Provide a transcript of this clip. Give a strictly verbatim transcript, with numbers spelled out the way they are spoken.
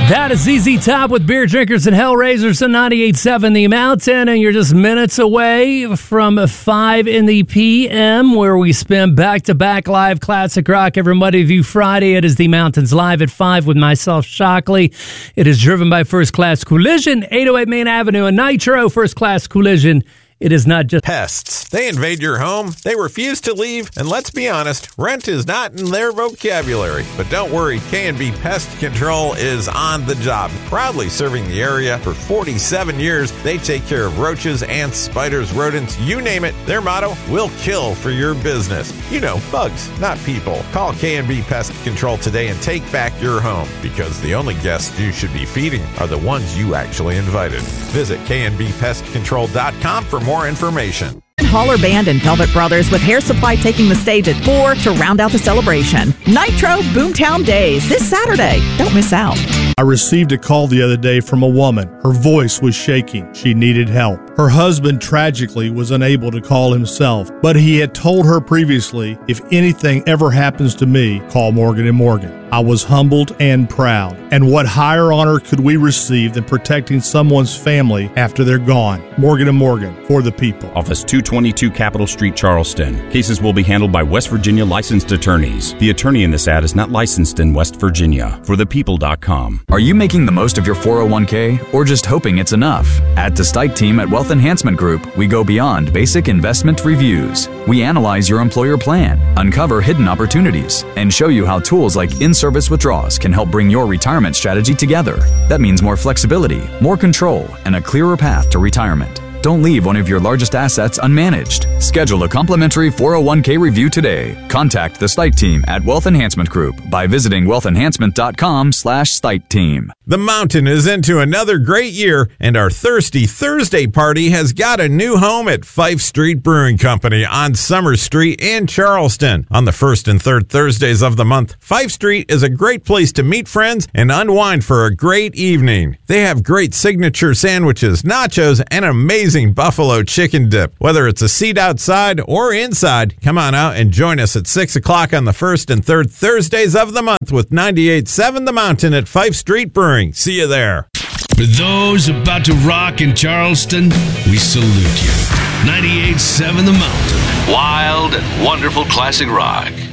That is Z Z Top with Beer Drinkers and Hellraisers on ninety-eight point seven The Mountain, and you're just minutes away from five in the P M, where we spin back-to-back live classic rock every Monday through Friday. It is The Mountains Live at five with myself, Shockley. It is driven by First Class Collision, eight oh eight Main Avenue and Nitro. First Class Collision. It is not just pests. They invade your home, they refuse to leave, and let's be honest, rent is not in their vocabulary. But don't worry, K and B Pest Control is on the job. Proudly serving the area for forty-seven years, they take care of roaches, ants, spiders, rodents, you name it. Their motto, we'll kill for your business. You know, bugs, not people. Call K and B Pest Control today and take back your home, because the only guests you should be feeding are the ones you actually invited. Visit K and B pest control dot com for more information. Holler Band and Velvet Brothers with Hair Supply taking the stage at four to round out the celebration. Nitro Boomtown Days this Saturday. Don't miss out. I received a call the other day from a woman. Her voice was shaking. She needed help. Her husband tragically was unable to call himself, but he had told her previously, if anything ever happens to me, call Morgan and Morgan. I was humbled and proud. And what higher honor could we receive than protecting someone's family after they're gone? Morgan and Morgan, for the people. Office two twenty-two Capitol Street, Charleston. Cases will be handled by West Virginia licensed attorneys. The attorney in this ad is not licensed in West Virginia. for the people dot com. Are you making the most of your four oh one k or just hoping it's enough? At the Stike team at Wealth Enhancement Group, we go beyond basic investment reviews. We analyze your employer plan, uncover hidden opportunities, and show you how tools like in-service withdrawals can help bring your retirement strategy together. That means more flexibility, more control, and a clearer path to retirement. Don't leave one of your largest assets unmanaged. Schedule a complimentary four oh one k review today. Contact the Stike team at Wealth Enhancement Group by visiting wealth enhancement dot com slash Stike team. The Mountain is into another great year, and our Thirsty Thursday party has got a new home at Fife Street Brewing Company on Summer Street in Charleston. On the first and third Thursdays of the month, Fife Street is a great place to meet friends and unwind for a great evening. They have great signature sandwiches, nachos, and amazing buffalo chicken dip. Whether it's a seat outside or inside, come on out and join us at six o'clock on the first and third Thursdays of the month with ninety-eight point seven The Mountain at Fife Street Brewing. See you there. For those about to rock in Charleston, we salute you. ninety-eight point seven The Mountain. Wild and wonderful classic rock.